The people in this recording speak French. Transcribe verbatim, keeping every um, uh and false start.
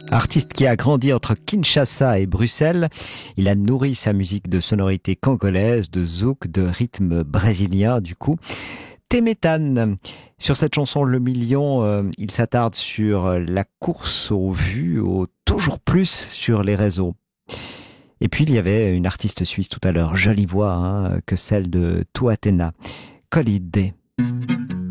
Artiste qui a grandi entre Kinshasa et Bruxelles, il a nourri sa musique de sonorités congolaises, de zouk, de rythme brésilien du coup. Temetan. Sur cette chanson Le Million, euh, il s'attarde sur la course aux vues, au toujours plus sur les réseaux. Et puis il y avait une artiste suisse tout à l'heure, jolie voix, hein, que celle de Touatena, Kolide.